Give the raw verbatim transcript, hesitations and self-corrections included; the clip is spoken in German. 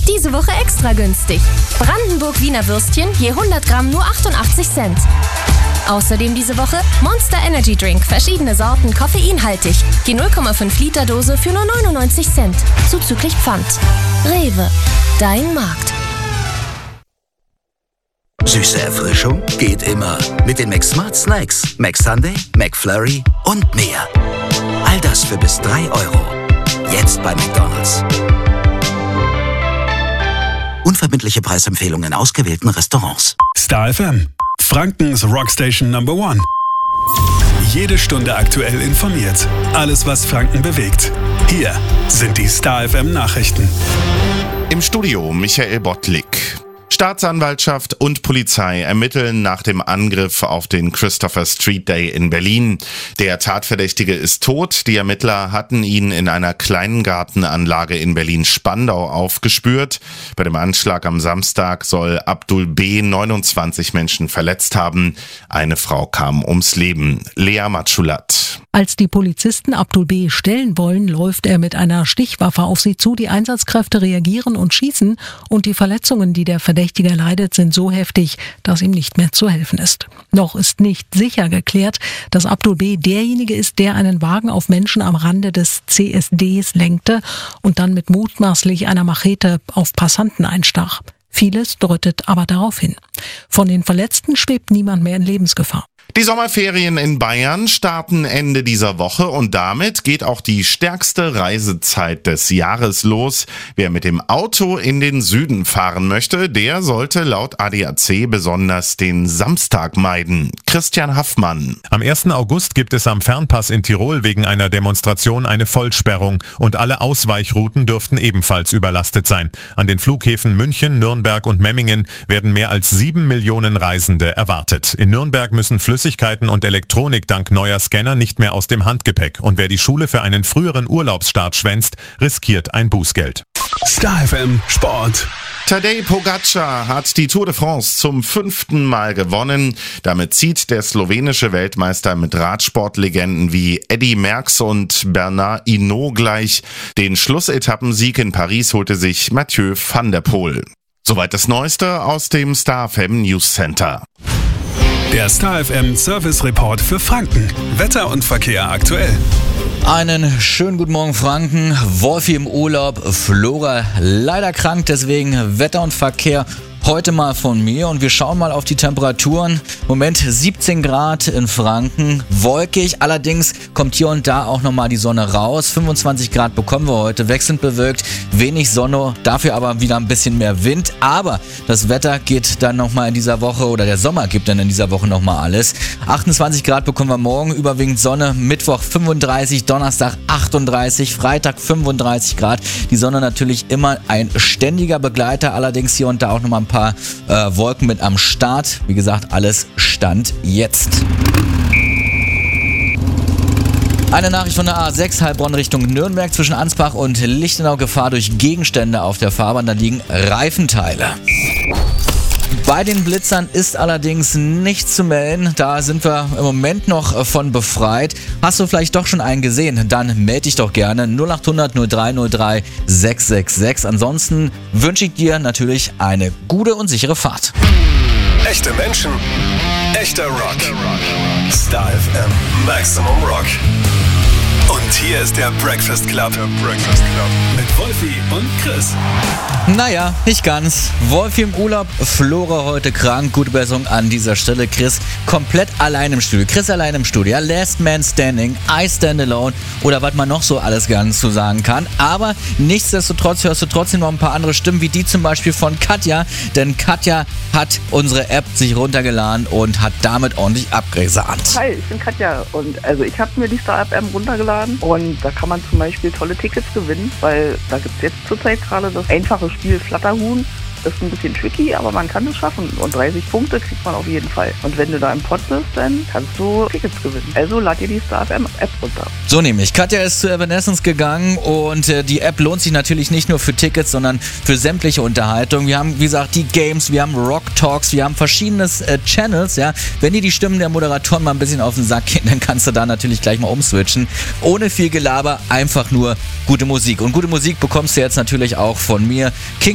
Diese Woche extra günstig. Brandenburg-Wiener Würstchen je hundert Gramm nur achtundachtzig Cent. Außerdem diese Woche Monster Energy Drink, verschiedene Sorten, koffeinhaltig. Die null Komma fünf Liter Dose für nur neunundneunzig Cent, zuzüglich Pfand. Rewe, dein Markt. Süße Erfrischung geht immer mit den McSmart Snacks, McSunday, McFlurry und mehr. All das für bis drei Euro. Jetzt bei McDonald's. Unverbindliche Preisempfehlungen in ausgewählten Restaurants. Star F M, Frankens Rockstation Number One. Jede Stunde aktuell informiert. Alles, was Franken bewegt. Hier sind die Star F M Nachrichten. Im Studio Michael Bottlik. Staatsanwaltschaft und Polizei ermitteln nach dem Angriff auf den Christopher Street Day in Berlin. Der Tatverdächtige ist tot. Die Ermittler hatten ihn in einer kleinen Gartenanlage in Berlin-Spandau aufgespürt. Bei dem Anschlag am Samstag soll Abdul B. neunundzwanzig Menschen verletzt haben. Eine Frau kam ums Leben. Lea Matschulat. Als die Polizisten Abdul B. stellen wollen, läuft er mit einer Stichwaffe auf sie zu. Die Einsatzkräfte reagieren und schießen und die Verletzungen, die der Verdächtige leidet, sind so heftig, dass ihm nicht mehr zu helfen ist. Noch ist nicht sicher geklärt, dass Abdul B. derjenige ist, der einen Wagen auf Menschen am Rande des C S Ds lenkte und dann mit mutmaßlich einer Machete auf Passanten einstach. Vieles deutet aber darauf hin. Von den Verletzten schwebt niemand mehr in Lebensgefahr. Die Sommerferien in Bayern starten Ende dieser Woche und damit geht auch die stärkste Reisezeit des Jahres los. Wer mit dem Auto in den Süden fahren möchte, der sollte laut A D A C besonders den Samstag meiden. Christian Haffmann. Am ersten August gibt es am Fernpass in Tirol wegen einer Demonstration eine Vollsperrung und alle Ausweichrouten dürften ebenfalls überlastet sein. An den Flughäfen München, Nürnberg und Memmingen werden mehr als sieben Millionen Reisende erwartet. In Nürnberg müssen Flüssigkeiten und Elektronik dank neuer Scanner nicht mehr aus dem Handgepäck. Und wer die Schule für einen früheren Urlaubsstart schwänzt, riskiert ein Bußgeld. Star F M Sport. Tadej Pogačar hat die Tour de France zum fünften Mal gewonnen. Damit zieht der slowenische Weltmeister mit Radsportlegenden wie Eddy Merckx und Bernard Hinault gleich. Den Schlussetappensieg in Paris holte sich Mathieu van der Poel. Soweit das Neueste aus dem Star F M News Center. Der Star F M Service Report für Franken. Wetter und Verkehr aktuell. Einen schönen guten Morgen Franken. Wolfi im Urlaub, Flora leider krank, deswegen Wetter und Verkehr heute mal von mir und wir schauen mal auf die Temperaturen. Moment siebzehn Grad in Franken, wolkig, allerdings kommt hier und da auch nochmal die Sonne raus. fünfundzwanzig Grad bekommen wir heute, wechselnd bewölkt, wenig Sonne, dafür aber wieder ein bisschen mehr Wind. Aber das Wetter geht dann nochmal in dieser Woche oder der Sommer gibt dann in dieser Woche nochmal alles. achtundzwanzig Grad bekommen wir morgen, überwiegend Sonne, Mittwoch fünfunddreißig, Donnerstag achtunddreißig, Freitag fünfunddreißig Grad. Die Sonne natürlich immer ein ständiger Begleiter, allerdings hier und da auch nochmal ein paar äh, Wolken mit am Start. Wie gesagt, alles Stand jetzt. Eine Nachricht von der A sechs Heilbronn Richtung Nürnberg zwischen Ansbach und Lichtenau. Gefahr durch Gegenstände auf der Fahrbahn, da liegen Reifenteile. Bei den Blitzern ist allerdings nichts zu melden, da sind wir im Moment noch von befreit. Hast du vielleicht doch schon einen gesehen? Dann melde dich doch gerne null acht hundert null drei null drei sechs sechs sechs. Ansonsten wünsche ich dir natürlich eine gute und sichere Fahrt. Echte Menschen, echter Rock. Star F M Maximum Rock. Und hier ist der Breakfast Club. Der Breakfast Club. Mit Wolfi und Chris. Naja, nicht ganz. Wolfi im Urlaub, Flora heute krank. Gute Besserung an dieser Stelle. Chris komplett allein im Studio. Chris allein im Studio. Ja, Last Man Standing, I Stand Alone oder was man noch so alles ganz zu sagen kann. Aber nichtsdestotrotz hörst du trotzdem noch ein paar andere Stimmen, wie die zum Beispiel von Katja. Denn Katja hat unsere App sich runtergeladen und hat damit ordentlich abgesahnt. Hi, ich bin Katja und also ich habe mir die Star App runtergeladen. Und da kann man zum Beispiel tolle Tickets gewinnen, weil da gibt es jetzt zurzeit gerade das einfache Spiel Flatterhuhn. Das ist ein bisschen tricky, aber man kann es schaffen. Und dreißig Punkte kriegt man auf jeden Fall. Und wenn du da im Pott bist, dann kannst du Tickets gewinnen. Also lad dir die Star F M App runter. So nämlich. Katja ist zu Evanescence gegangen und äh, die App lohnt sich natürlich nicht nur für Tickets, sondern für sämtliche Unterhaltung. Wir haben, wie gesagt, die Games, wir haben Rock Talks, wir haben verschiedene äh, Channels. Ja. Wenn dir die Stimmen der Moderatoren mal ein bisschen auf den Sack gehen, dann kannst du da natürlich gleich mal umswitchen. Ohne viel Gelaber, einfach nur gute Musik. Und gute Musik bekommst du jetzt natürlich auch von mir. King